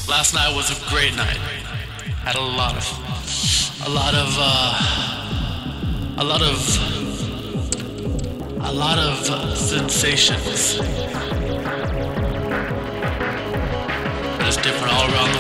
Last night was a great night. Had a lot of, a lot of, a lot of, a lot of sensations. It's different all around the